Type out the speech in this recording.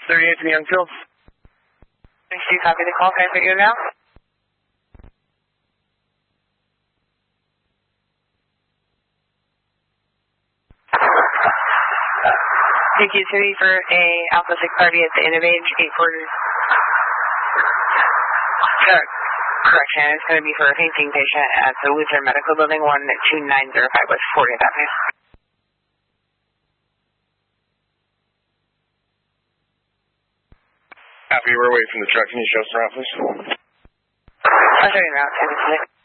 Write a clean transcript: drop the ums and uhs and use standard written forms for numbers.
38 to the Youngfield. Thanks, you copy the call. Can I put you now? Thank you, City, for a Alpha 6 party at the Innovage 840. Correction, it's going to be for a fainting patient at the Lutheran Medical Building, 12905 West 40th Avenue. After you were away from the truck, can you show us around, please? I'll show you around, 10 minutes.